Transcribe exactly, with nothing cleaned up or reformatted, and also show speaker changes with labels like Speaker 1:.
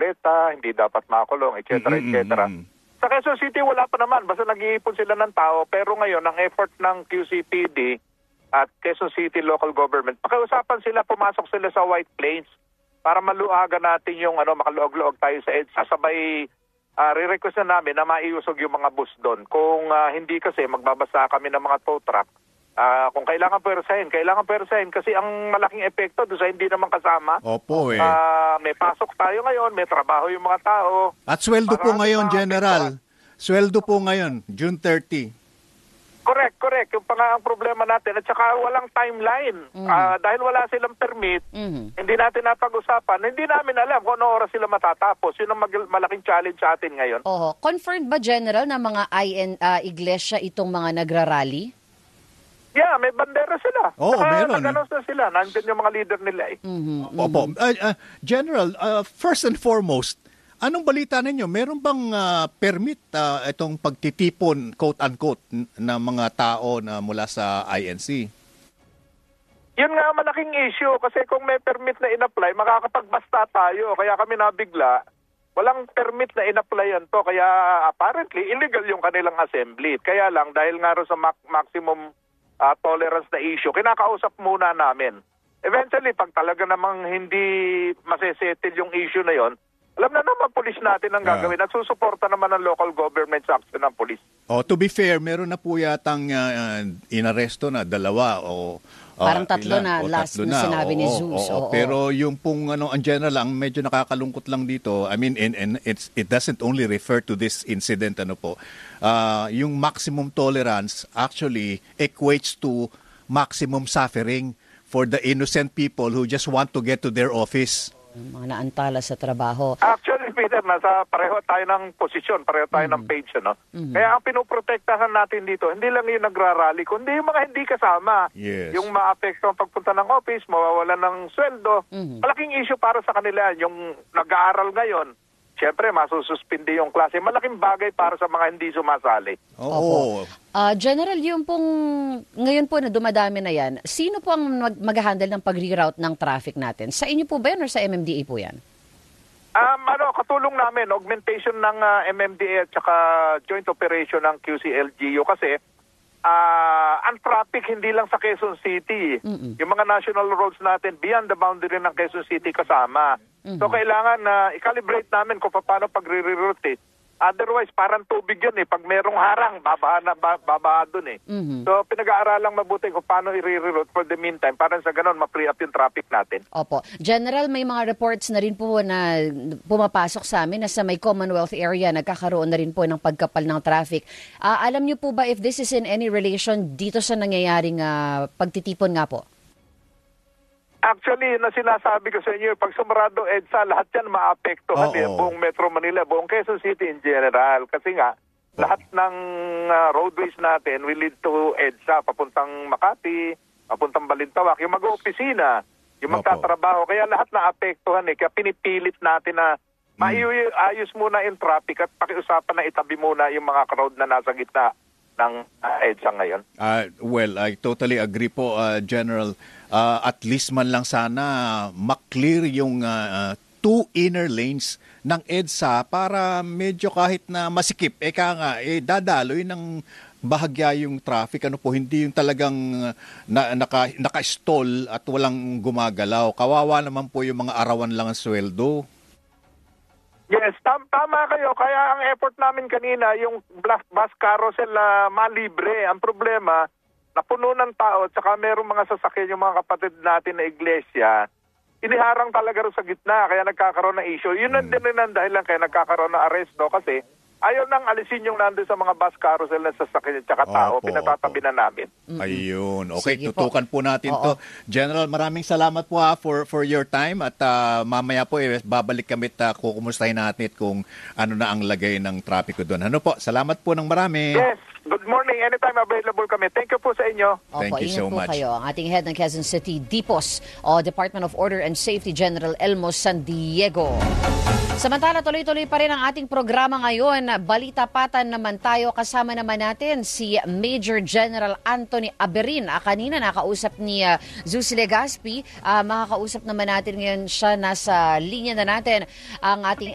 Speaker 1: aresta, hindi dapat makulong, et cetera, et cetera. Sa Quezon City, wala pa naman. Basta nag-iipon sila ng tao. Pero ngayon, ang effort ng Q C P D at Quezon City Local Government, pakiusapan sila, pumasok sila sa White Plains para maluagan natin yung ano, makaluog-luog tayo sa EDSA. Sabay, uh, re-request na namin na maiusog yung mga bus doon. Kung uh, hindi kasi, magbabasa kami ng mga tow truck. Uh, kung kailangan persahin, kailangan persahin kasi ang malaking epekto doon sa hindi naman kasama.
Speaker 2: Opo eh.
Speaker 1: Uh, may pasok tayo ngayon, may trabaho yung mga tao.
Speaker 2: At sweldo po
Speaker 1: Marami
Speaker 2: ngayon,
Speaker 1: mga
Speaker 2: General.
Speaker 1: epekto.
Speaker 2: Sweldo po ngayon, June thirtieth.
Speaker 1: Correct, correct. Yung pa nga ang problema natin. At saka walang timeline.
Speaker 3: Mm.
Speaker 1: Uh, dahil wala silang permit,
Speaker 3: Mm-hmm.
Speaker 1: hindi natin napag-usapan. Hindi namin alam kung ano oras sila matatapos. Yun ang mag- malaking challenge sa atin ngayon.
Speaker 3: Oho. Confirmed ba, General, na mga I N, uh, iglesia itong mga nagrarally?
Speaker 1: Yeah, may bandera sila.
Speaker 2: Oo,
Speaker 1: Saka
Speaker 2: meron.
Speaker 1: nag-announce na sila. Nandun yung mga leader nila eh.
Speaker 3: Mm-hmm.
Speaker 2: Opo. Uh, uh, General, uh, first and foremost, anong balita ninyo? Meron bang uh, permit uh, itong pagtitipon, quote-unquote, n- ng mga tao na mula sa I N C?
Speaker 1: Yun nga malaking issue kasi kung may permit na in-apply, makakapagbasta tayo. Kaya kami nabigla, walang permit na in-applyan to. Kaya apparently, illegal yung kanilang assembly. Kaya lang, dahil nga rin sa ma- maximum uh, tolerance na issue, kinakausap muna namin. Eventually, pag talaga namang hindi masesettle yung issue na yon, alam na naman pulis natin ang gagawin at susuporta naman ng local government sa action ng pulis.
Speaker 2: Oh, to be fair, meron na po yatang uh, inaresto na dalawa o uh,
Speaker 3: Parang tatlo
Speaker 2: ilan,
Speaker 3: na,
Speaker 2: o
Speaker 3: last
Speaker 2: tatlo
Speaker 3: na sinabi ni
Speaker 2: Oo,
Speaker 3: Zeus.
Speaker 2: oo,
Speaker 3: Oo.
Speaker 2: Pero yung pong ano, ang general lang, medyo nakakalungkot lang dito. I mean, and, and it's, it doesn't only refer to this incident, ano po. Uh, yung maximum tolerance actually equates to maximum suffering for the innocent people who just want to get to their office.
Speaker 3: Mga naantala sa trabaho.
Speaker 1: Actually, Peter, nasa pareho tayo ng posisyon, pareho tayo ng page. Ano? Kaya ang pinoprotektahan natin dito, hindi lang yung nagrarally, kundi yung mga hindi kasama.
Speaker 2: Yes.
Speaker 1: Yung maapekto ang pagpunta ng office, mawawalan ng sweldo. Malaking issue para sa kanila. Yung nag-aaral ngayon, siyempre, masususpindi yung klase. Malaking bagay para sa mga hindi sumasali.
Speaker 2: Oo.
Speaker 3: Uh, General, yung pong ngayon po na dumadami na yan, sino po ang mag- mag-handle ng pag-reroute ng traffic natin? Sa inyo po ba yan or sa M M D A po yan?
Speaker 1: Um, ano, katulong namin, augmentation ng uh, M M D A at saka joint operation ng Q C L G U kasi uh, ang traffic hindi lang sa Quezon City.
Speaker 3: Mm-mm.
Speaker 1: Yung mga national roads natin beyond the boundary ng Quezon City kasama.
Speaker 3: Mm-hmm.
Speaker 1: So kailangan na uh, i-calibrate namin kung paano pag-reroute eh. Otherwise, parang tubig yun eh. Pag merong harang, babaha na ba, babaha dun eh.
Speaker 3: Mm-hmm.
Speaker 1: So pinag-aaralang mabuti kung paano i-reroute for the meantime. Parang sa ganun, ma-free up yung traffic natin.
Speaker 3: Opo. General, may mga reports na rin po na pumapasok sa amin na sa may Commonwealth area, nagkakaroon na rin po ng pagkapal ng traffic. Uh, alam niyo po ba if this is in any relation dito sa nangyayaring uh, pagtitipon nga po?
Speaker 1: Actually, na sinasabi ko sa inyo, pag sumarado EDSA, lahat yan maapektuhan eh, buong Metro Manila, buong Quezon City in general. Kasi nga, lahat ng uh, roadways natin will lead to EDSA, papuntang Makati, papuntang Balintawak, yung mag-opisina, yung magtatrabaho. Kaya lahat naapektuhan eh. Kaya pinipilit natin na maiayos muna yung traffic at pakiusapan na itabi muna yung mga crowd na nasa gitna ng uh, EDSA ngayon.
Speaker 2: Uh, well, I totally agree po, uh, General. Uh, at least man lang sana maklear yung uh, two inner lanes ng EDSA para medyo kahit na masikip, eka nga, eh, dadaloy ng bahagya yung traffic. Ano po, hindi yung talagang na, naka, naka-stall at walang gumagalaw. Kawawa naman po yung mga arawan lang ang sweldo.
Speaker 1: Yes, tam- tama kayo. Kaya ang effort namin kanina, yung bus, bus carousel na malibre. Ang problema, napuno ng tao at saka merong mga sasakyan yung mga kapatid natin na iglesia, iniharang talaga rin sa gitna kaya nagkakaroon ng issue. Yun ang din rin ang dahilan kaya nagkakaroon ng aresto kasi ayaw nang alisin yung nandun sa mga bus carousel na sasakyan at saka tao.
Speaker 2: Opo,
Speaker 1: Pinatatabi na namin.
Speaker 2: Mm-hmm. Ayun. Okay,
Speaker 3: Sige
Speaker 2: tutukan po, po natin
Speaker 3: Oo.
Speaker 2: to. General, maraming salamat po ha for, for your time at uh, mamaya po eh, babalik kami at uh, kukumustahin natin kung ano na ang lagay ng trapiko doon. Ano po? Salamat po ng marami.
Speaker 1: Yes. Good morning. Anytime available kami. Thank you po sa inyo.
Speaker 3: Opo,
Speaker 2: Thank you
Speaker 3: ingat
Speaker 2: so
Speaker 3: po
Speaker 2: much.
Speaker 3: kayo. Ang ating head ng Quezon City, D P O S o Department of Order and Safety, General Elmo San Diego. Samantala, tuloy-tuloy pa rin ang ating programa ngayon. Balita-patan naman tayo. Kasama naman natin si Major General Anthony Aberin. Ah, kanina nakausap ni uh, Zeus Legaspi. Uh, makakausap naman natin ngayon siya. Nasa linya na natin ang ating